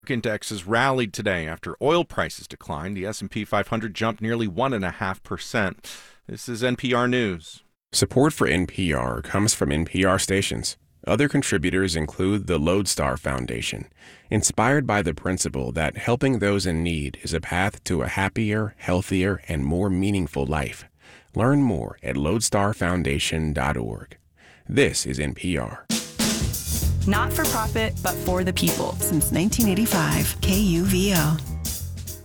Indexes rallied today after oil prices declined. The S&P 500 jumped nearly 1.5%. This is NPR News. Support for NPR comes from NPR stations. Other contributors include the Lodestar Foundation, inspired by the principle that helping those in need is a path to a happier, healthier, and more meaningful life. Learn more at lodestarfoundation.org. This is NPR. Not for profit, but for the people. Since 1985, KUVO.